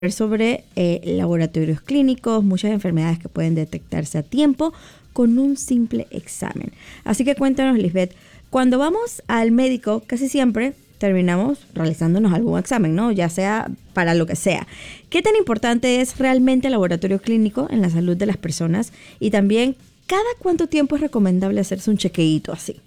sobre laboratorios clínicos, muchas enfermedades que pueden detectarse a tiempo con un simple examen. Así que cuéntanos, Lisbeth, cuando vamos al médico, casi siempre terminamos realizándonos algún examen, ¿no? Ya sea para lo que sea. ¿Qué tan importante es realmente el laboratorio clínico en la salud de las personas? Y también, ¿cada cuánto tiempo es recomendable hacerse un chequeíto así?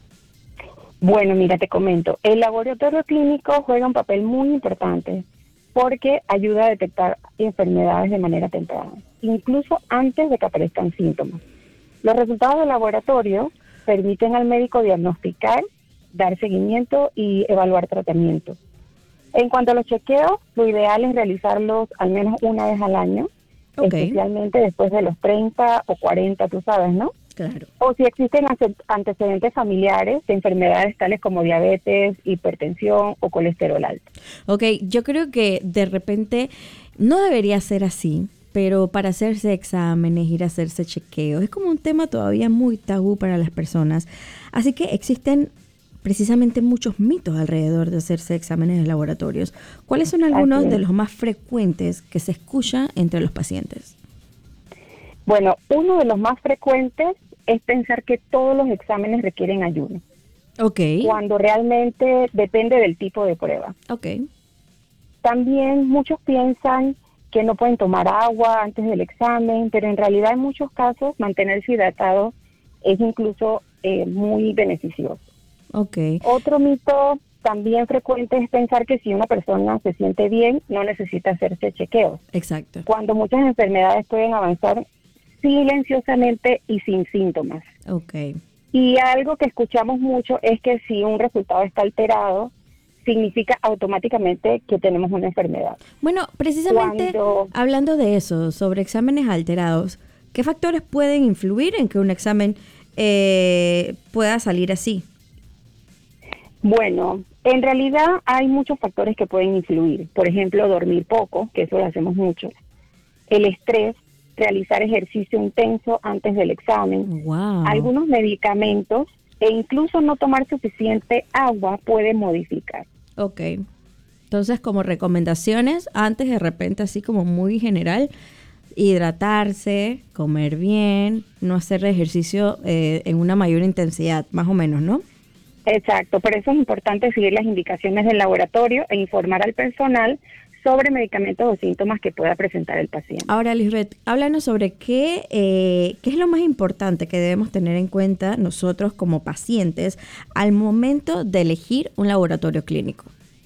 Bueno, mira, te comento. El laboratorio clínico juega un papel muy importante porque ayuda a detectar enfermedades de manera temprana, incluso antes de que aparezcan síntomas. Los resultados del laboratorio permiten al médico diagnosticar, dar seguimiento y evaluar tratamiento. En cuanto a los chequeos, lo ideal es realizarlos al menos una vez al año, especialmente después de los 30 o 40, tú sabes, ¿no? Claro. O si existen antecedentes familiares de enfermedades tales como diabetes, hipertensión o colesterol alto. Ok, yo creo que de repente no debería ser así, pero para hacerse exámenes, ir a hacerse chequeos, es como un tema todavía muy tabú para las personas. Así que existen precisamente muchos mitos alrededor de hacerse exámenes en laboratorios. ¿Cuáles son algunos de los más frecuentes que se escuchan entre los pacientes? Bueno, uno de los más frecuentes es pensar que todos los exámenes requieren ayuno. Ok. Cuando realmente depende del tipo de prueba. Ok. También muchos piensan que no pueden tomar agua antes del examen, pero en realidad en muchos casos mantenerse hidratado es incluso muy beneficioso. Okay. Otro mito también frecuente es pensar que si una persona se siente bien, no necesita hacerse chequeos. Exacto. Cuando muchas enfermedades pueden avanzar silenciosamente y sin síntomas. Okay. Y algo que escuchamos mucho es que si un resultado está alterado, significa automáticamente que tenemos una enfermedad. Bueno, precisamente hablando de eso, sobre exámenes alterados, ¿qué factores pueden influir en que un examen pueda salir así? Bueno, en realidad hay muchos factores que pueden influir. Por ejemplo, dormir poco, que eso lo hacemos mucho. El estrés, realizar ejercicio intenso antes del examen. Wow. Algunos medicamentos e incluso no tomar suficiente agua pueden modificar. Ok. Entonces, como recomendaciones, antes de repente así como muy general, hidratarse, comer bien, no hacer ejercicio en una mayor intensidad, más o menos, ¿no? Exacto, por eso es importante seguir las indicaciones del laboratorio e informar al personal sobre medicamentos o síntomas que pueda presentar el paciente. Ahora, Lisbeth, háblanos sobre qué es lo más importante que debemos tener en cuenta nosotros como pacientes al momento de elegir un laboratorio clínico.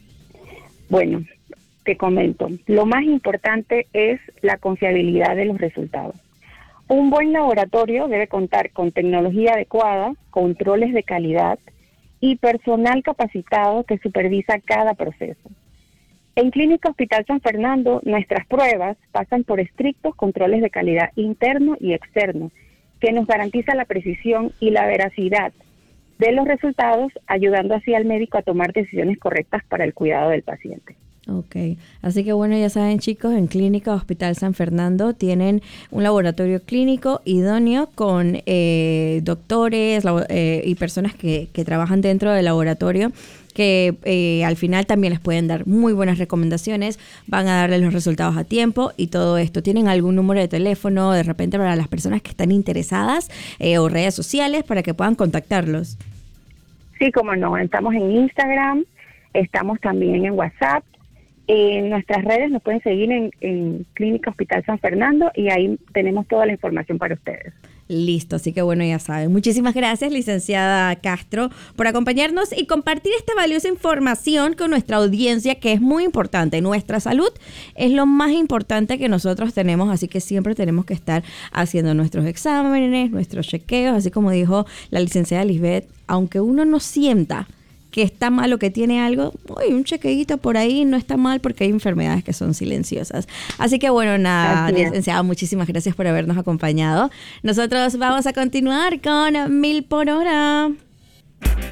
Bueno, te comento, lo más importante es la confiabilidad de los resultados. Un buen laboratorio debe contar con tecnología adecuada, controles de calidad y personal capacitado que supervisa cada proceso. En Clínica Hospital San Fernando, nuestras pruebas pasan por estrictos controles de calidad interno y externo, que nos garantiza la precisión y la veracidad de los resultados, ayudando así al médico a tomar decisiones correctas para el cuidado del paciente. Ok, así que bueno, ya saben chicos, en Clínica Hospital San Fernando tienen un laboratorio clínico idóneo con doctores y personas que trabajan dentro del laboratorio que al final también les pueden dar muy buenas recomendaciones, van a darles los resultados a tiempo y todo esto. ¿Tienen algún número de teléfono de repente para las personas que están interesadas o redes sociales para que puedan contactarlos? Sí, como no, estamos en Instagram, estamos también en WhatsApp. En nuestras redes nos pueden seguir en Clínica Hospital San Fernando y ahí tenemos toda la información para ustedes. Listo, así que bueno, ya saben. Muchísimas gracias, licenciada Castro, por acompañarnos y compartir esta valiosa información con nuestra audiencia, que es muy importante. Nuestra salud es lo más importante que nosotros tenemos, así que siempre tenemos que estar haciendo nuestros exámenes, nuestros chequeos, así como dijo la licenciada Lisbeth, aunque uno no sienta que está mal o que tiene algo, un chequeíto por ahí no está mal porque hay enfermedades que son silenciosas. Así que bueno, nada, licenciada, muchísimas gracias por habernos acompañado. Nosotros vamos a continuar con 1000 por hora.